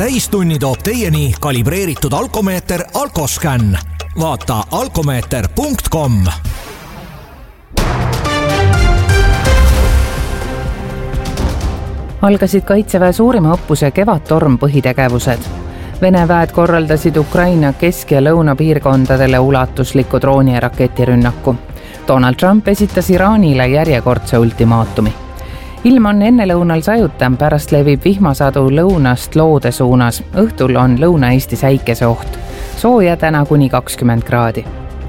täistunni toob teieni kalibreeritud alkomeeter Alkoscan. Vaata alkomeeter.com. Algasid Kaitseväe suurima õppuse Kevadtorm põhitegevused. Vene väed korraldasid Ukraina kesk- ja lõunapiirkondadele ulatusliku drooni- ja raketirünnaku. Donald Trump esitas Iraanile järjekordse ultimaatumi. Ilm on ennelõunal sajutam, pärast levib vihmasadu lõunast loode suunas. Õhtul on Lõuna-Eestis äikeseoht. Sooja täna kuni 20 kraadi.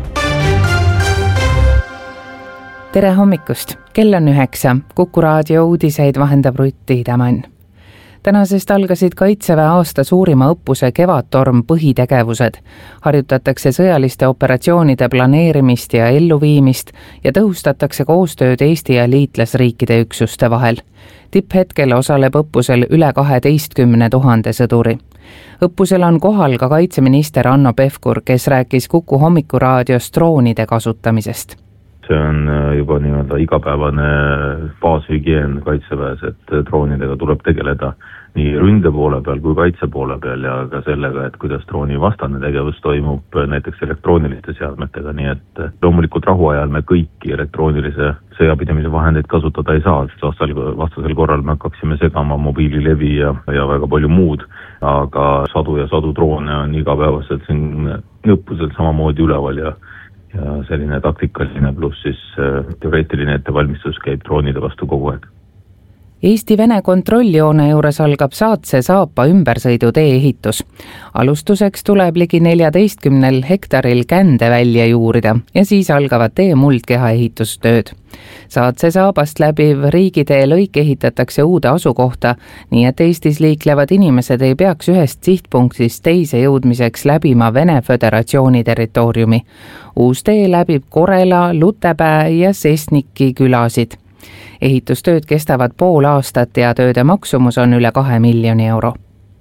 Tere hommikust! Kell on 9. Kuku raadio uudiseid vahendab Rutti Hidemann. Tänasest algasid Kaitseväe aasta suurima õppuse Kevadtorm põhitegevused. Harjutatakse sõjaliste operatsioonide planeerimist ja elluviimist ja tõhustatakse koostööd Eesti ja liitlasriikide üksuste vahel. Tipphetkel osaleb õppusel üle 12 000 sõduri. Õppusel on kohal ka kaitseminister Hanno Pevkur, kes rääkis Kuku hommikuraadios droonide kasutamisest. See on juba nii-öelda igapäevane baashügieen Kaitseväes, et droonidega tuleb tegeleda nii ründe poole peal kui kaitse poole peal ja ka sellega, et kuidas drooni vastane tegevus toimub näiteks elektrooniliste seadmetega, nii et loomulikult rahuajal me kõiki elektroonilise sõjapidamise vahendeid kasutada ei saa, sest vastasel korral me hakkaksime segama mobiililevi ja väga palju muud, aga sadu ja sadu droone on igapäevaselt siin õppusel samamoodi üleval ja selline taktikaline pluss siis teoreetiline ettevalmistus käib droonide vastu kogu aeg. Eesti-Vene kontrolljoone juures algab Saatse Saapa ümbersõidutee ehitus. Alustuseks tuleb ligi 14 hektaril kände välja juurida ja siis algavad tee muldkeha ehitustööd. Saatse Saabast läbiv riigitee lõik ehitatakse uude asukohta, nii et Eestis liiklevad inimesed ei peaks ühest sihtpunktist teise jõudmiseks läbima Vene Föderatsiooni territooriumi. Uus tee läbib Korela, Lutepää ja Sesniki külasid. Ehitustööd kestavad pool aastat ja tööde maksumus on üle 2 miljoni euro.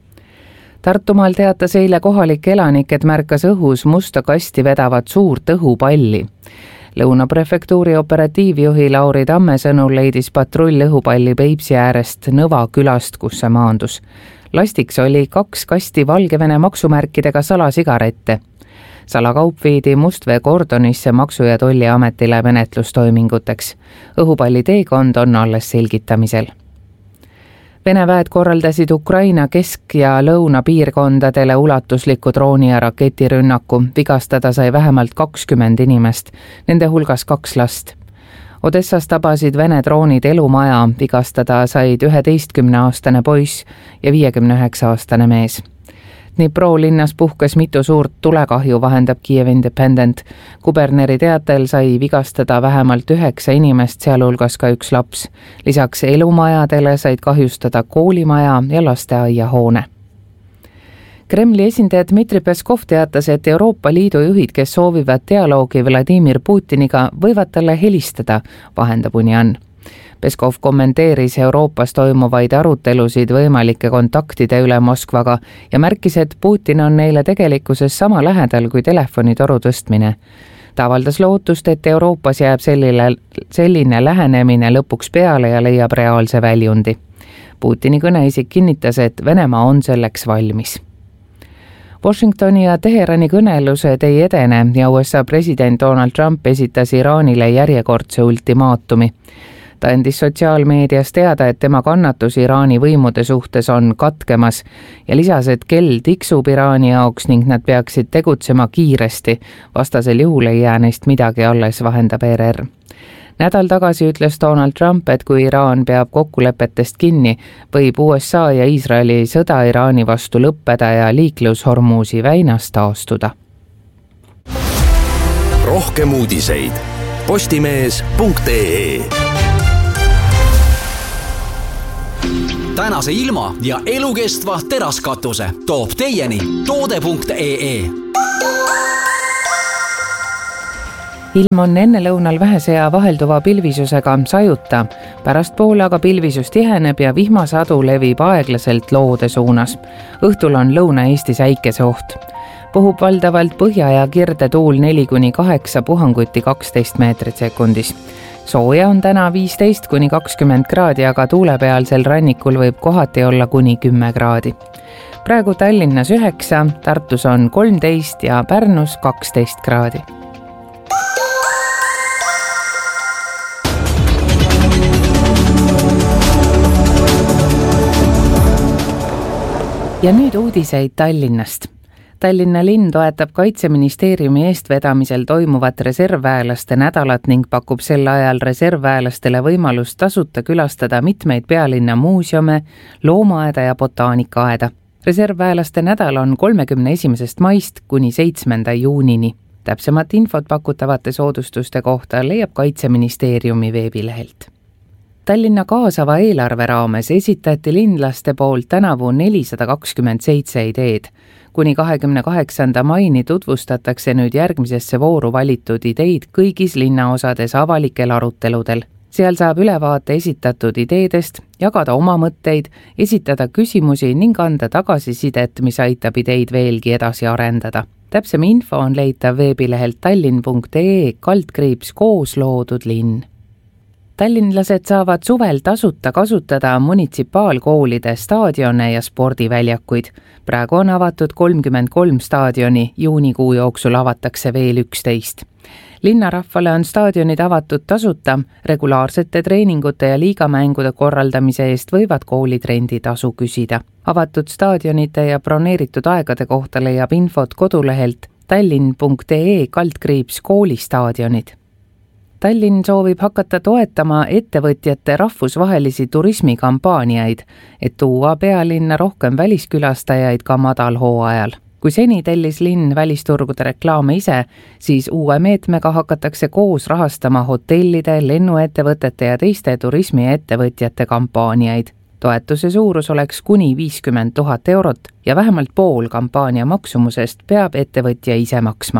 Tartumaal teatas eile kohalik elanik, et märkas õhus musta kasti vedavat suurt õhupalli. Lõunaprefektuuri operatiivjuhi Lauri Tamme sõnul leidis patrull õhupalli Peipsi äärest Nõva külast, kus see maandus. Lastiks oli 2 kasti Valgevene maksumärkidega salasigarette. Salakaup viidi Mustvee kordonisse Maksu- ja Tolliametile menetlustoiminguteks. Õhupalli teekond on alles selgitamisel. Vene väed korraldasid Ukraina kesk- ja lõunapiirkondadele ulatusliku drooni- ja raketirünnaku. Vigastada sai vähemalt 20 inimest, nende hulgas 2 last. Odessas tabasid Vene droonid elumaja, vigastada said 11-aastane poiss ja 59-aastane mees. Dnipro linnas puhkes mitu suurt tulekahju, vahendab Kiev Independent. Kuberneri teatel sai vigastada vähemalt 9 inimest, sealhulgas ka 1 laps. Lisaks elumajadele said kahjustada koolimaja ja lasteaiahoone. Kremli esindaja Dmitri Peskov teatas, et Euroopa Liidu juhid, kes soovivad dialoogi Vladimir Putiniga, võivad talle helistada, vahendab Union. Peskov kommenteeris Euroopas toimuvaid arutelusid võimalike kontaktide üle Moskvaga ja märkis, et Putin on neile tegelikkuses sama lähedal kui telefonitoru tõstmine. Ta avaldas lootust, et Euroopas jääb selline lähenemine lõpuks peale ja leiab reaalse väljundi. Putini kõneisik kinnitas, et Venemaa on selleks valmis. Washingtoni ja Teherani kõnelused ei edene ja USA president Donald Trump esitas Iraanile järjekordse ultimaatumi. Ta andis sotsiaalmeedias teada, et tema kannatus Iraani võimude suhtes on katkemas ja lisas, et kell tiksub Iraani jaoks ning nad peaksid tegutsema kiiresti. Vastasel juhul ei jää neist midagi alles, vahendab ERR. Nädal tagasi ütles Donald Trump, et kui Iraan peab kokkulepetest kinni, võib USA ja Iisraeli sõda Iraani vastu lõppeda ja liiklus Hormuzi väinas taastuda. Rohkem uudiseid postimees.ee. Tänase ilma ja elukestva teraskatuse toob teieni toode.ee. Ilm on ennelõunal vähese ja vahelduva pilvisusega sajuta. Pärastpoole aga pilvisus tiheneb ja vihmasadu levib aeglaselt loode suunas. Õhtul on Lõuna-Eestis äikeseoht. Puhub valdavalt põhja ja kirde tuul 4-8 puhanguti 12 meetrit sekundis. Sooja on täna 15-20 kraadi, aga tuulepealsel rannikul võib kohati olla kuni 10 kraadi. Praegu Tallinnas 9, Tartus on 13 ja Pärnus 12 kraadi. Ja nüüd uudiseid Tallinnast. Tallinna linn toetab Kaitseministeeriumi eestvedamisel toimuvat reservväelaste nädalat ning pakub sel ajal reservväelastele võimalust tasuta külastada mitmeid pealinna muuseume, loomaaeda ja botaanikaaeda. Reservväelaste nädal on 31. maist kuni 7. juunini. Täpsemat infot pakutavate soodustuste kohta leiab Kaitseministeeriumi veebilehelt. Tallinna kaasava eelarve raames esitati linlaste poolt tänavu 427 ideed. Kuni 28. maini tutvustatakse nüüd järgmisesse vooru valitud ideid kõigis linnaosades avalikel aruteludel. Seal saab ülevaate esitatud ideedest, jagada oma mõtteid, esitada küsimusi ning anda tagasisidet, mis aitab ideid veelgi edasi arendada. Täpsem info on leitav veebilehelt tallinn.ee/koos loodud linn. Tallinlased saavad suvel tasuta kasutada munitsipaalkoolide staadione ja spordiväljakuid. Praegu on avatud 33 staadioni, juunikuu jooksul avatakse veel 11. Linnarahvale on staadionid avatud tasuta, regulaarsete treeningute ja liigamängude korraldamise eest võivad koolid renditasu küsida. Avatud staadionite ja broneeritud aegade kohta leiab infot kodulehelt tallinn.ee/koolistaadionid. Tallinn soovib hakata toetama ettevõtjate rahvusvahelisi turismikampaaniaid, et tuua pealinna rohkem väliskülastajaid ka madalhooajal. Kui seni tellis linn välisturgude reklaame ise, siis uue meetmega hakatakse koos rahastama hotellide, lennuettevõtete ja teiste turismiettevõtjate kampaaniaid. Toetuse suurus oleks kuni 50 000 eurot ja vähemalt pool kampaania maksumusest peab ettevõtja ise maksma.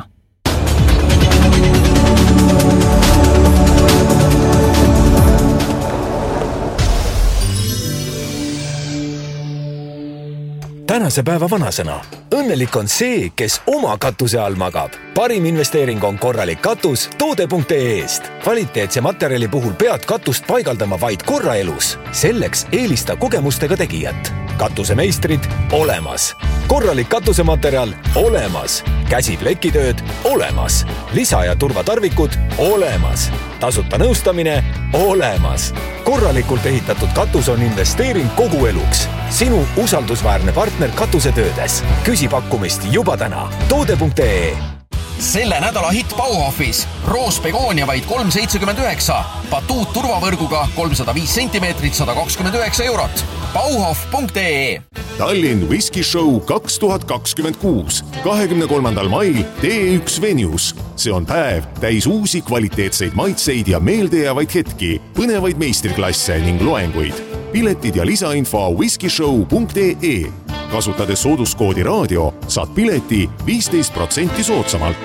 Tänase päeva vanasõna. Õnnelik on see, kes oma katuse all magab. Parim investeering on korralik katus toode.ee-st. Kvaliteetse materjali puhul pead katust paigaldama vaid korra elus. Selleks eelista kogemustega tegijat. Katusemeistrid olemas. Korralik katusematerjal olemas. Käsiplekitööd olemas. Lisa- ja turvatarvikud olemas. Tasuta nõustamine olemas. Korralikult ehitatud katus on investeering kogu eluks. Sinu usaldusväärne partner katusetöödes. Küsi pakkumist juba täna. Toode.ee. Selle nädala hitt Bauhofis. Roosbegoonia vaid 3,79. Batuut turvavõrguga 305 cm, 129 eurot. Bauhof.ee. Tallinn Whisky Show 2026. 23. mail T1 Venues. See on päev täis uusi kvaliteetseid maitseid ja meeldejäävaid hetki, põnevaid meistriklasse ning loenguid. Piletid ja lisainfo whiskyshow.ee. Kasutades sooduskoodi raadio saad pileti 15% soodsamalt.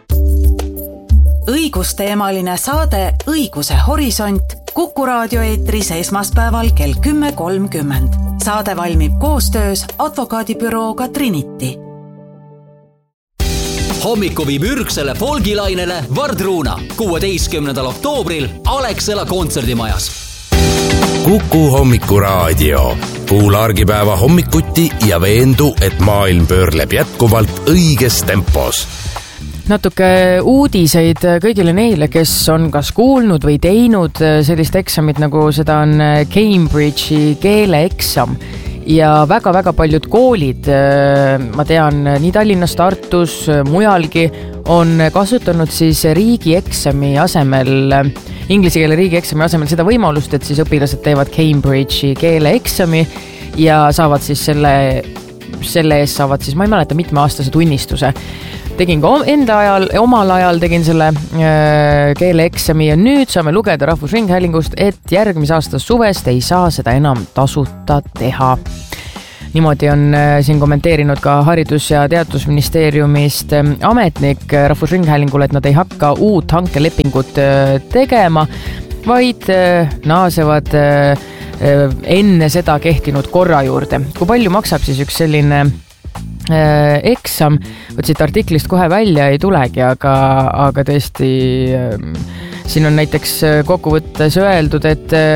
Õigusteemaline saade Õiguse horisont Kuku raadio eetris esmaspäeval kell 10.30. Saade valmib koostöös advokaadibürooga Trinity. Hommiku viib ürgsele folgilainele Vardruuna 16. oktoobril Alexela kontserdimajas. Kuku hommikuraadio. Kuula argipäeva hommikuti ja veendu, et maailm pöörleb jätkuvalt õiges tempos. Natuke uudiseid kõigile neile, kes on kas kuulnud või teinud sellist eksamit, nagu seda on Cambridge'i keeleeksam. Ja väga-väga paljud koolid, ma tean, nii Tallinnas, Tartus, mujalgi, on kasutanud siis riigieksami asemel, inglise keele riigieksami asemel seda võimalust, et siis õpilased teevad Cambridge'i keeleeksami ja saavad siis selle eest saavad siis, ma ei mäleta, mitmeaastase tunnistuse. Tegin ka omal ajal tegin selle keeleeksami ja nüüd saame lugeda Rahvusringhäälingust, et järgmise aasta suvest ei saa seda enam tasuta teha. Niimoodi on siin kommenteerinud ka Haridus- ja Teadusministeeriumist ametnik Rahvusringhäälingule, et nad ei hakka uut hankelepingut tegema, vaid naasevad enne seda kehtinud korra juurde. Kui palju maksab siis üks selline eksam, võt siit artiklist kohe välja ei tulegi, aga tõesti siin on näiteks kokkuvõttes öeldud, et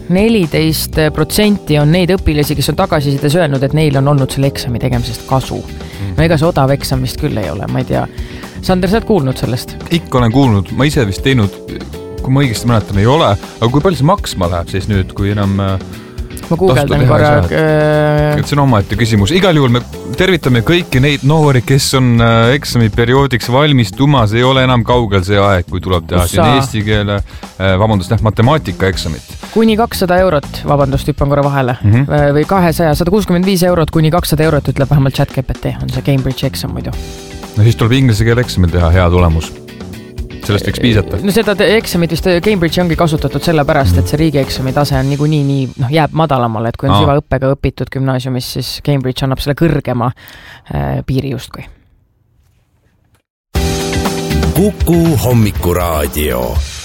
14% on neid õpilasi, kes on tagasisides öelnud, et neil on olnud selle eksami tegemisest kasu. No ega see odav eksamist küll ei ole, ma ei tea. Sander, sa oled kuulnud sellest? Ikka olen kuulnud, ma ise vist teinud, kui ma õigesti mäletan, ei ole, aga kui palju see maksma läheb siis nüüd, kui enam ma guugeldan korra. See on omaette küsimus. Igal juhul me tervitame kõiki neid noori, kes on eksamiperioodiks valmistumas, ei ole enam kaugel see aeg, kui tuleb teha siin eesti keele, matemaatika eksamit. Kuni 200 eurot, vabandust, hüppan korra vahele, või 165 eurot kuni 200 eurot, ütleb vähemalt ChatGPT, on see Cambridge eksam muidu. No siis tuleb inglise keele eksamil teha hea tulemus. Sellest võiks piisata. No seda eksamit vist Cambridge ongi kasutatud sellepärast, et see riigieksami tase on nii jääb madalamale, et kui on süvaõppega õpitud gümnaasiumis, siis Cambridge annab selle kõrgema piiri justkui. Kuku Hommikuraadio.